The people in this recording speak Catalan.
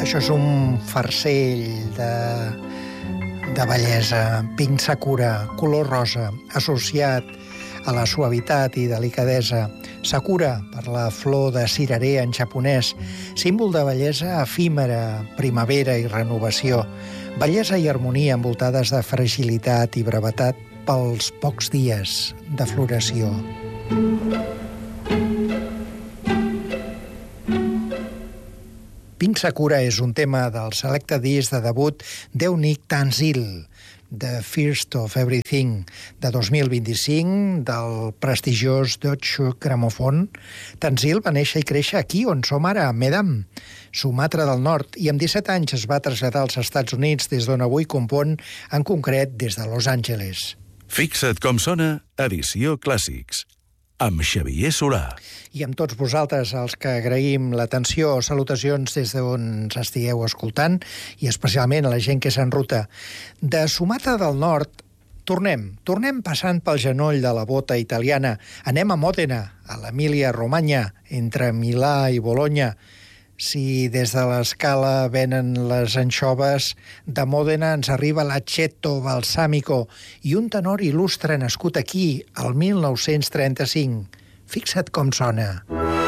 Això és un farcell de bellesa, pink sakura, color rosa, associat a la suavitat i delicadesa. Sakura, per la flor de cirerer en japonès, símbol de bellesa efímera, primavera i renovació. Bellesa i harmonia envoltades de fragilitat i brevetat pels pocs dies de floració. Pink Sakura és un tema del selecte disc de debut d'Eunice Tanzil, The First of Everything, de 2025, del prestigiós Deutsche Grammophon. Tanzil va néixer i créixer aquí on som ara, a Medan, Sumatra del Nord, i amb 17 anys es va traslladar als Estats Units, des d'on avui compon, en concret des de Los Angeles. Fixa't com sona Edició Clàssics, amb Xavier Solà. I amb tots vosaltres, els que agraïm l'atenció, salutacions des d'on ens estigueu escoltant, i especialment a la gent que és en ruta. De Sumatra del Nord, tornem passant pel genoll de la bota italiana. Anem a Mòdena, a l'Emília-Romanya, entre Milà i Bologna. Si des de l'Escala venen les anxoves, de Mòdena ens arriba l'Aceto Balsamico i un tenor il·lustre nascut aquí, el 1935. Fixa't com sona.